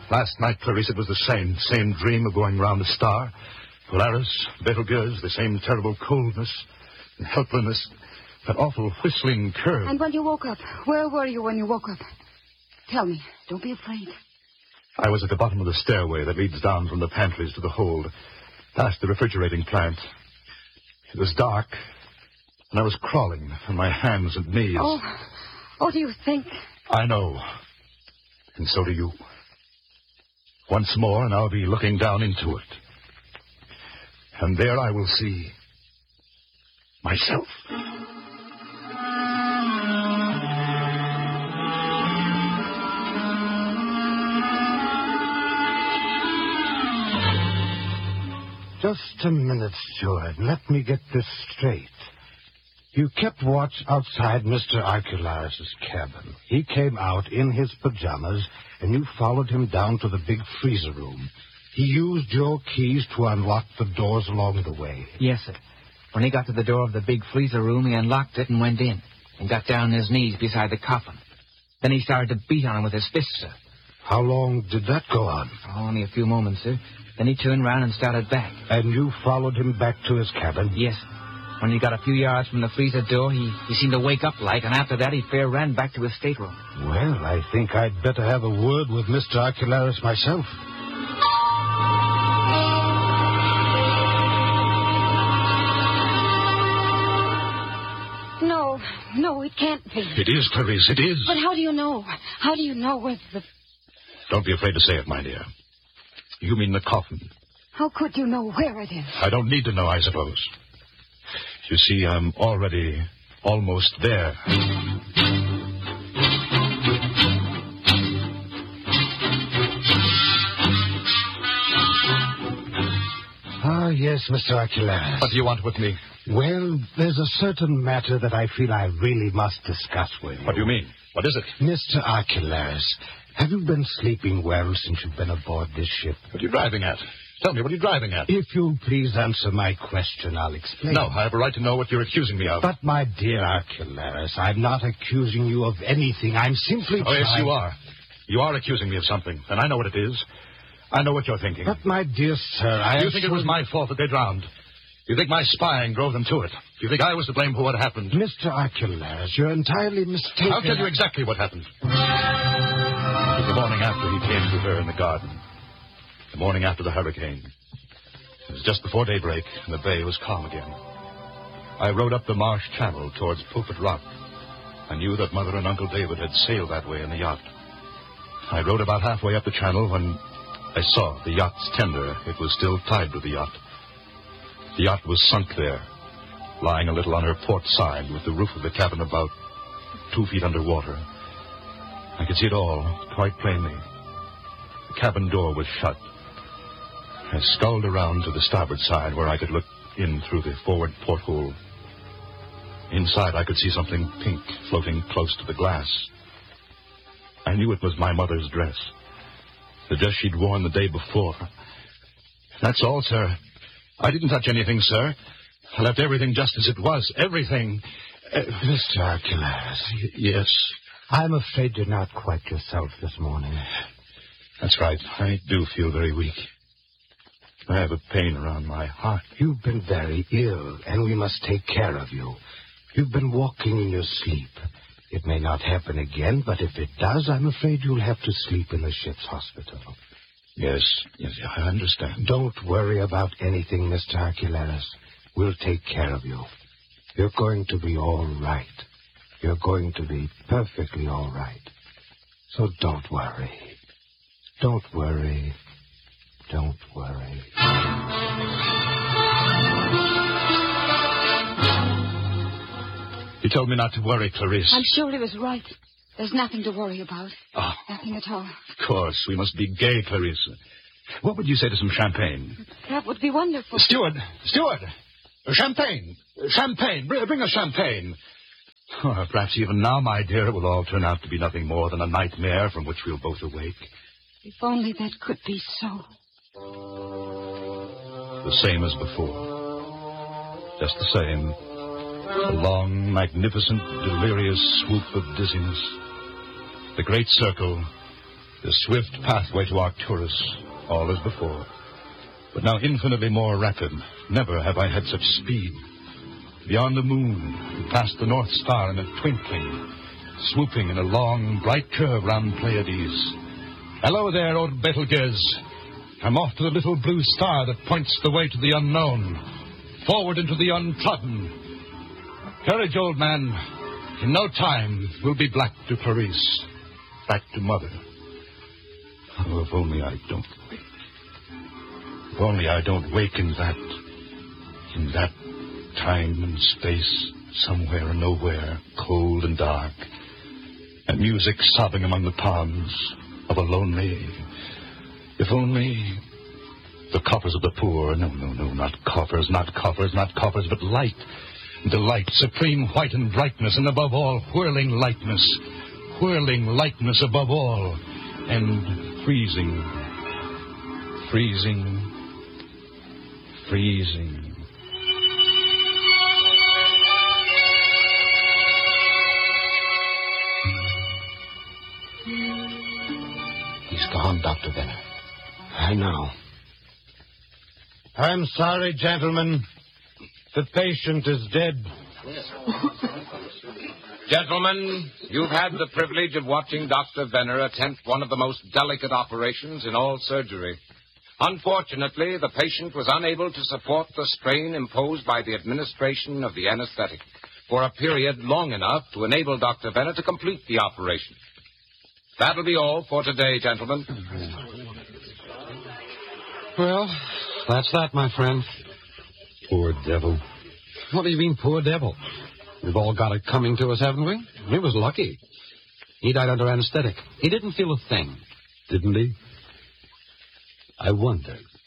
Last night, Clarice, it was the same dream of going round a star. Polaris, Betelgeuse, the same terrible coldness and helplessness, that awful whistling curve. And when you woke up, where were you when you woke up? Tell me. Don't be afraid. I was at the bottom of the stairway that leads down from the pantries to the hold, past the refrigerating plant. It was dark, and I was crawling on my hands and knees. Oh, do you think? I know. And so do you. Once more, and I'll be looking down into it. And there I will see myself. Just a minute, Steward. Let me get this straight. You kept watch outside Mr. Archelaus' cabin. He came out in his pajamas, and you followed him down to the big freezer room. He used your keys to unlock the doors along the way. Yes, sir. When he got to the door of the big freezer room, he unlocked it and went in, and got down on his knees beside the coffin. Then he started to beat on him with his fist, sir. How long did that go on? Oh, only a few moments, sir. Then he turned round and started back. And you followed him back to his cabin? Yes, sir. When he got a few yards from the freezer door, he seemed to wake up like, and after that he fair ran back to his stateroom. Well, I think I'd better have a word with Mr. Archelaus myself. No, it can't be. It is, Clarice, it is. But how do you know? How do you know where the... Don't be afraid to say it, my dear. You mean the coffin. How could you know where it is? I don't need to know, I suppose. You see, I'm already almost there. Ah, yes, Mr. Archelaus. What do you want with me? Well, there's a certain matter that I feel I really must discuss with you. What do you mean? What is it? Mr. Archelaus, have you been sleeping well since you've been aboard this ship? What are you driving at? Tell me, what are you driving at? If you'll please answer my question, I'll explain. No, I have a right to know what you're accusing me of. But, my dear Archelaus, I'm not accusing you of anything. I'm simply Oh, yes, you are. You are accusing me of something, and I know what it is. I know what you're thinking. But, my dear sir, You think it was my fault that they drowned? You think my spying drove them to it? You think I was to blame for what happened? Mr. Archelaus, you're entirely mistaken. I'll tell you exactly what happened. It was the morning after he came to her in the garden. The morning after the hurricane. It was just before daybreak, and the bay was calm again. I rode up the marsh channel towards Pulpit Rock. I knew that Mother and Uncle David had sailed that way in the yacht. I rode about halfway up the channel when I saw the yacht's tender. It was still tied to the yacht. The yacht was sunk there, lying a little on her port side with the roof of the cabin about 2 feet under water. I could see it all quite plainly. The cabin door was shut. I sculled around to the starboard side where I could look in through the forward porthole. Inside, I could see something pink floating close to the glass. I knew it was my mother's dress. The dress she'd worn the day before. That's all, sir. I didn't touch anything, sir. I left everything just as it was. Everything. Mr. Archelaus. Yes. I'm afraid you're not quite yourself this morning. That's right. I do feel very weak. I have a pain around my heart. You've been very ill, and we must take care of you. You've been walking in your sleep. It may not happen again, but if it does, I'm afraid you'll have to sleep in the ship's hospital. Yes, I understand. Don't worry about anything, Mr. Archelaus. We'll take care of you. You're going to be all right. You're going to be perfectly all right. So don't worry. Don't worry. Don't worry. He told me not to worry, Clarice. I'm sure he was right. There's nothing to worry about. Oh, nothing at all. Of course. We must be gay, Clarice. What would you say to some champagne? That would be wonderful. Steward! Champagne! Bring us champagne! Oh, perhaps even now, my dear, it will all turn out to be nothing more than a nightmare from which we'll both awake. If only that could be so. The same as before. Just the same. A long, magnificent, delirious swoop of dizziness. The great circle, The swift pathway to Arcturus, all as before. But now infinitely more rapid. Never have I had such speed. Beyond the moon, past the North Star in a twinkling, swooping in a long, bright curve round Pleiades. Hello there, old Betelgeuse. I'm off to the little blue star that points the way to the unknown. Forward into the untrodden. Courage, old man. In no time, we'll be back to Paris. Back to Mother. Oh, if only I don't wake. If only I don't wake in that time and space, somewhere and nowhere, cold and dark, and music sobbing among the palms of a lonely... If only the coffers of the poor, no, not coffers, but light, delight, supreme white and brightness, and above all, whirling lightness above all, and freezing. He's gone, Dr. Benner. I know. I'm sorry, gentlemen. The patient is dead. Gentlemen, you've had the privilege of watching Dr. Venner attempt one of the most delicate operations in all surgery. Unfortunately, the patient was unable to support the strain imposed by the administration of the anesthetic for a period long enough to enable Dr. Venner to complete the operation. That'll be all for today, gentlemen. Well, that's that, my friend. Poor devil. What do you mean, poor devil? We've all got it coming to us, haven't we? He was lucky. He died under anesthetic. He didn't feel a thing. Didn't he? I wonder.